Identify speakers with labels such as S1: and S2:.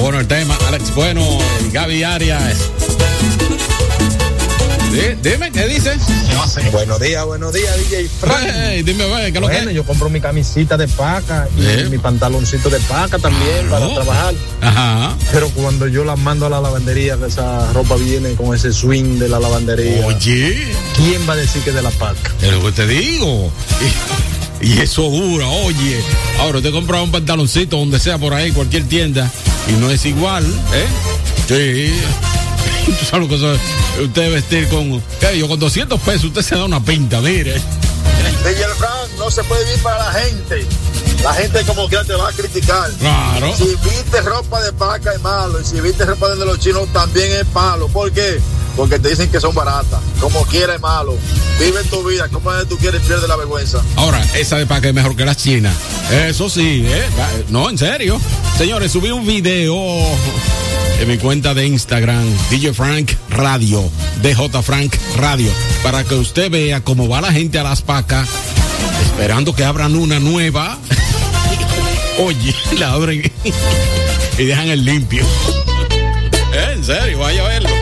S1: bueno el tema. Alex Bueno, Gaby Arias. Dime, ¿qué dices?
S2: Buenos días, DJ Frank.
S1: Hey, dime, ¿qué es lo que?
S2: Yo compro mi camisita de paca y mi pantaloncito de paca también para trabajar.
S1: Ajá.
S2: Pero cuando yo la mando a la lavandería, que esa ropa viene con ese swing de la lavandería.
S1: Oye,
S2: ¿quién va a decir que es de la paca?
S1: Es lo que te digo. Y eso dura, oye. Ahora te compras un pantaloncito donde sea por ahí, cualquier tienda, y no es igual, Sí. Tú sabes lo que es usted vestir con... yo con 200 pesos usted se da una pinta, mire.
S3: DJ Frank, no se puede vivir para la gente. La gente como quiera te va a criticar.
S1: Claro.
S3: Si viste ropa de paca es malo. Y si viste ropa de los chinos también es malo. ¿Por qué? Porque te dicen que son baratas. Como quiera es malo. Vive tu vida. Como tú quieres, pierde la vergüenza.
S1: Ahora, esa de paca es mejor que las chinas. Eso sí, No, en serio. Señores, subí un video en mi cuenta de Instagram, DJ Frank Radio, DJ Frank Radio, para que usted vea cómo va la gente a las pacas, esperando que abran una nueva. Oye, la abren y dejan el limpio. En serio, vaya a verlo.